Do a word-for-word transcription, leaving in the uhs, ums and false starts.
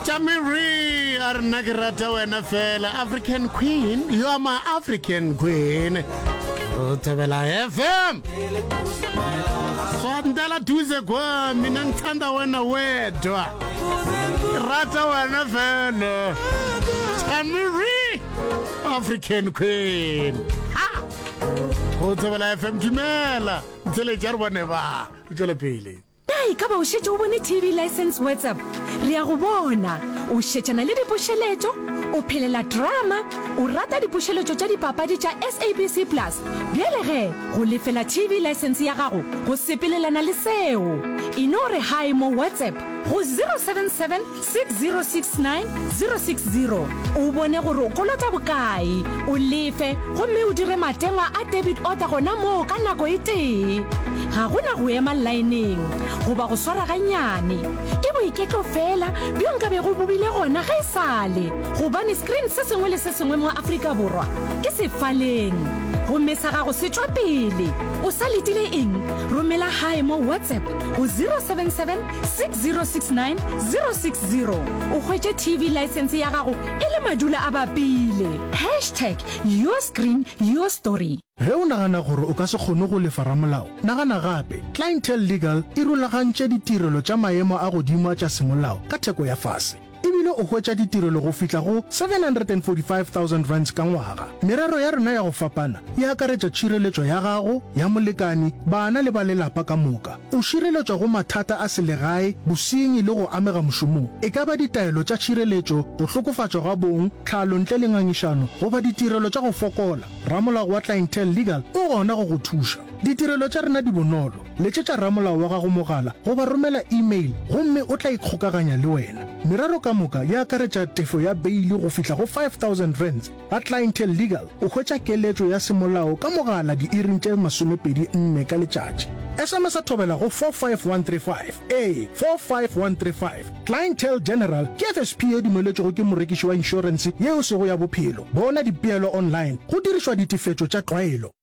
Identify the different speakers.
Speaker 1: Tamiri are nagrata wena fela African Queen. You are my African Queen. Utabela F M. Swandala duze kwa mina ngithanda wena wedwa. Rata wena fela. Tamiri African Queen. Ha. Utabela F M dumela. Tsele jarwane ba. Tsele pele.
Speaker 2: Hey, ka ba o shetse o bone T V license WhatsApp. Re a go bona. O shetjana le dipošeletšo, o phelela drama, o rata dipošeletšo tša dipapadi tša S A B C Plus. Bjale ge, go lefela T V license ya gago, go sepelelana le seo. Ino re hai mo WhatsApp go zero seven seven six zero six nine zero six zero. O bone gore o kolota bokae, o lefe, gomme o dire matengwa a debit order gona moo ka nako e tee. Ga gona go ema line-eng goba go swara ganyane ke boiketlo fela bjong ka be go bobile gona ga e sale gobane screen se sengwe le se sengwe mo Afrika Borwa ke sefaleng go mesa ga go se tswa pele o sa letile eng romela hai mo WhatsApp go zero seven seven six zero six nine zero six zero o khwetse T V license ya gago e le madula a bapile hashtag your screen your story.
Speaker 3: Ge o nagana gore o ka se kgone go lefa ramolao nagana gape Clientele Legal e rulagantše ditirelo tša maemo a godimo tša semolao ka theko ya fase ebile o hwetša ditirelo go fihla go seven hundred forty-five thousand rands ka ngwaga. Merero ya rena ya go fapana e akaretša tšhireletšo ya gago ya molekani bana le ba lelapa ka moka o šireletšwa go mathata a selegae bosenyi le go amega mošomong e ka ba ditaelo tša tšhireletšo go hlokofatšwa ga bong tlhalo ntle le ngangišano goba ditirelo tša go fokola. Ramolao wa Clientele Legal o gona go go thuša. Ditirelo tša rena di bonolo letšetša ramolao wa gago mogala goba romela email gomme o tla ikgokaganya le wena. Merero ka moka ya akaretša tefo ya beili go fihla go five thousand rands. Ga Clientele Legal o hwetša keletšo ya semolao ka mogala di-iring tše masomepedi nne ka letšatši. S M S a thobela go four five one three five a four five one three five. Clientele General ke F S P e dumeletšego ke morekiši wa insurance yeo sego ya bophelo bona dipeelo online go dirišwa ditefetšo tša tlwaelo.